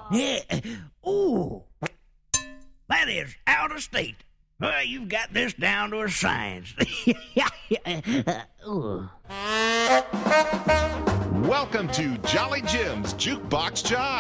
Yeah. Ooh. That is out of state. Well, you've got this down to a science. Ooh. Welcome to Jolly Jim's Jukebox Jive.